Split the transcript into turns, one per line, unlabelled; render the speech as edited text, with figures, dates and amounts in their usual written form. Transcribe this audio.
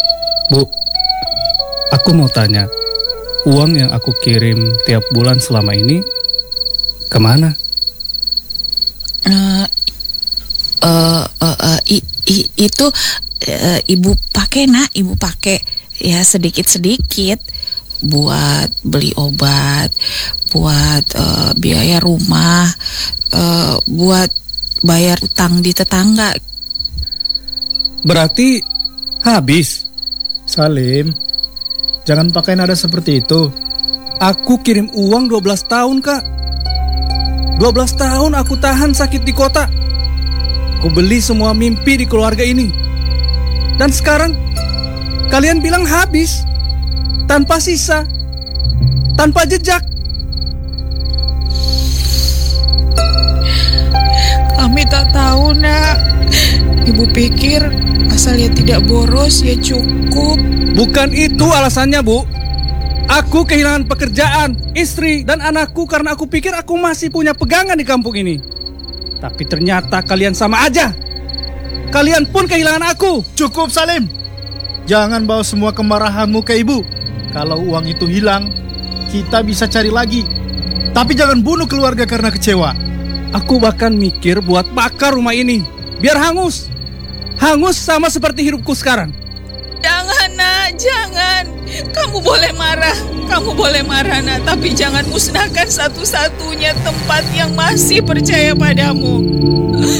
Bu, aku mau tanya, uang yang aku kirim tiap bulan selama ini kemana?
Itu ibu pakai, nak. Ibu pakai ya sedikit-sedikit buat beli obat, buat biaya rumah, buat bayar utang di tetangga.
Berarti habis.
Salim, jangan pakai nada seperti itu.
Aku kirim uang 12 tahun, Kak. 12 tahun aku tahan sakit di kota. Aku beli semua mimpi di keluarga ini. Dan sekarang kalian bilang habis. Tanpa sisa, tanpa jejak.
Kami tak tahu, nak. Ibu pikir asal ya tidak boros ya cukup.
Bukan itu alasannya, Bu. Aku kehilangan pekerjaan, istri, dan anakku karena aku pikir aku masih punya pegangan di kampung ini. Tapi ternyata kalian sama aja. Kalian pun kehilangan aku.
Cukup, Salim. Jangan bawa semua kemarahanmu ke ibu. Kalau uang itu hilang, kita bisa cari lagi. Tapi jangan bunuh keluarga karena kecewa.
Aku bahkan mikir buat bakar rumah ini, biar hangus. Hangus sama seperti hidupku sekarang.
Jangan, nak, jangan. Kamu boleh marah, nak. Tapi jangan musnahkan satu-satunya tempat yang masih percaya padamu.